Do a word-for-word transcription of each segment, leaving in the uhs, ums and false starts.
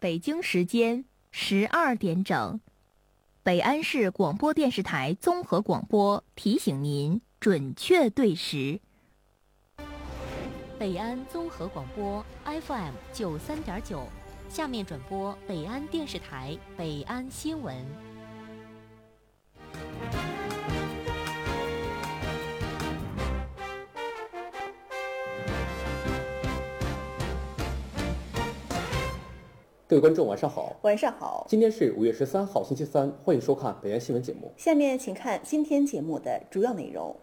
北京时间十二点整，北安市广播电视台综合广播提醒您准确对时。 北安综合广播 F M 九三点九，下面转播北安电视台北安新闻。 各位观众晚上好。 晚上好。 今天是五月十三号星期三，欢迎收看北安新闻节目。 下面请看今天节目的主要内容。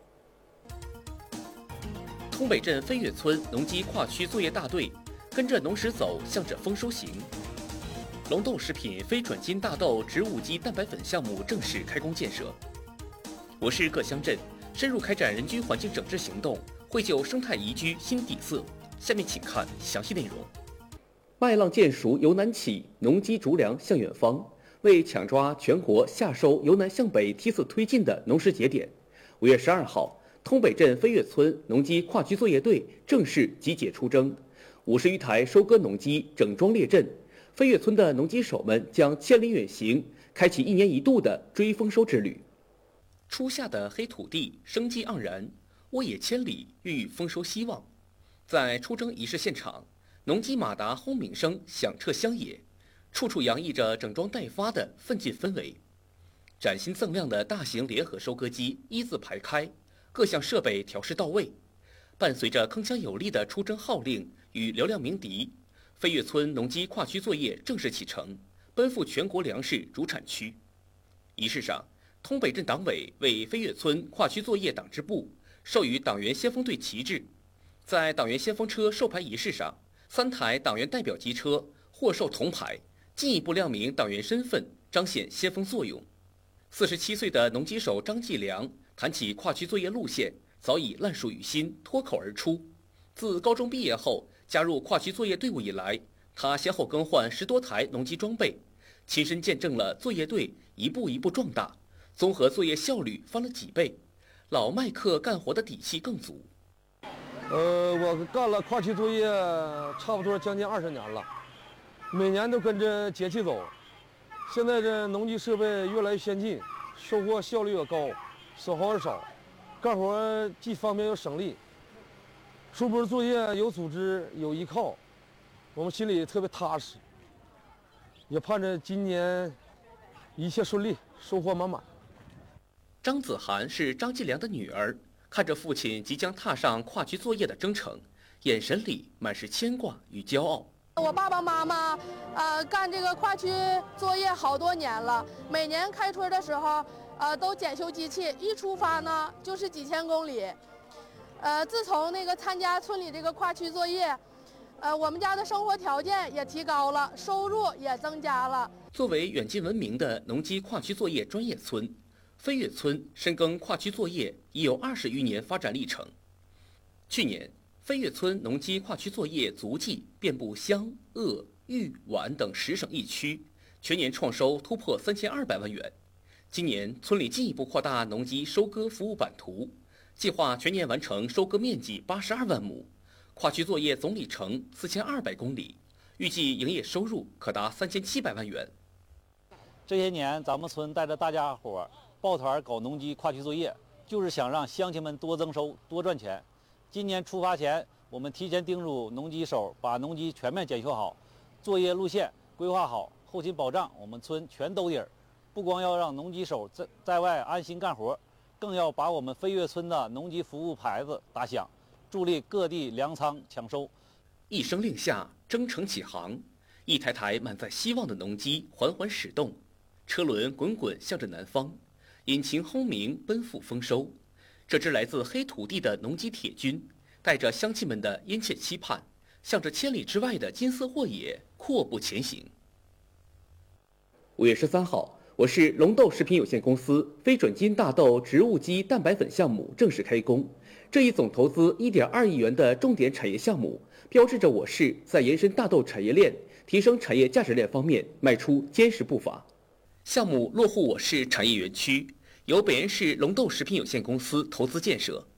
通北镇飞跃村农机跨区作业大队跟着农时走，向着丰收行。龙豆食品非转基因大豆植物基蛋白粉项目正式开工建设。我市各乡镇深入开展人居环境整治行动，绘就生态宜居新底色。下面请看详细内容。麦浪渐熟由南起，农机逐粮向远方。为抢抓全国夏收由南向北梯次推进的农时节点，五月十二号，通北镇飞跃村农机跨区作业队正式集结出征。五十余台收割农机整装列阵，飞跃村的农机手们将千里远行，开启一年一度的追丰收之旅。初夏的黑土地生机盎然，沃野千里，孕育丰收希望。在出征仪式现场，农机马达轰鸣声响彻乡野，处处洋溢着整装待发的奋进氛围。崭新锃亮的大型联合收割机一字排开，各项设备调试到位。伴随着铿锵有力的出征号令与嘹亮鸣笛，飞跃村农机跨区作业正式启程，奔赴全国粮食主产区。仪式上，通北镇党委为飞跃村跨区作业党支部授予党员先锋队旗帜。在党员先锋车授牌仪式上，三台党员代表机车获授铜牌，进一步亮明党员身份，彰显先锋作用。四十七岁的农机手张继良谈起跨区作业路线，早已烂熟于心，脱口而出。自高中毕业后加入跨区作业队伍以来，他先后更换十多台农机装备，亲身见证了作业队一步一步壮大，综合作业效率翻了几倍，老麦克干活的底气更足。 呃，我干了跨区作业差不多将近二十年了，每年都跟着节气走。现在这农机设备越来越先进，收获效率越高，损耗越少，干活既方便又省力。出坡作业有组织有依靠，我们心里特别踏实，也盼着今年一切顺利，收获满满。 张子涵是张继良的女儿，看着父亲即将踏上跨区作业的征程，眼神里满是牵挂与骄傲。 我爸爸妈妈，呃，干这个跨区作业好多年了，每年开春的时候，呃，都检修机器，一出发呢就是几千公里。呃，自从那个参加村里这个跨区作业，呃，我们家的生活条件也提高了，收入也增加了。 作为远近闻名的农机跨区作业专业村，飞跃村深耕跨区作业已有二十余年发展历程。去年，飞跃村农机跨区作业足迹遍布湘、鄂、豫、皖等十省一区，全年创收突破三千二百万元。今年，村里进一步扩大农机收割服务版图，计划全年完成收割面积八十二万亩，跨区作业总里程四千二百公里，预计营业收入可达三千七百万元。 这些年，咱们村带着大家伙抱团搞农机跨区作业，就是想让乡亲们多增收、多赚钱。今年出发前，我们提前叮嘱农机手把农机全面检修好，作业路线规划好，后勤保障我们村全兜底儿。不光要让农机手在在外安心干活，更要把我们飞跃村的农机服务牌子打响，助力各地粮仓抢收。 一声令下，征程起航，一台台满载希望的农机缓缓驶动，车轮滚滚向着南方，引擎轰鸣奔赴丰收。这支来自黑土地的农机铁军，带着乡亲们的殷切期盼，向着千里之外的金丝沃野阔步前行。五月十三号，我市龙豆食品有限公司非转基因大豆植物基蛋白粉项目正式开工。这一总投资一点二亿元的重点产业项目，标志着我市在延伸大豆产业链、提升产业价值链方面迈出坚实步伐。项目落户我市产业园区，由北安市龙豆食品有限公司投资建设，